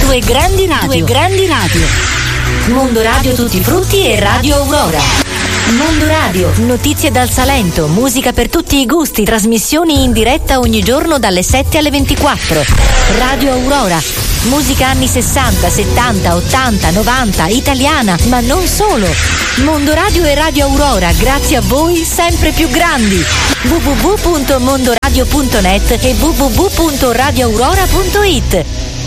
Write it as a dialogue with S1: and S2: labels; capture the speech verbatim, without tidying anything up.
S1: Due grandi radio. Due grandi radio. Mondo Radio Tutti i Frutti e Radio Aurora. Mondo Radio, notizie dal Salento, musica per tutti i gusti, trasmissioni in diretta ogni giorno dalle sette alle ventiquattro. Radio Aurora, musica anni sessanta, settanta, ottanta, novanta, italiana, ma non solo. Mondo Radio e Radio Aurora, grazie a voi sempre più grandi. w w w punto mondoradio punto net e w w w punto radio aurora punto it.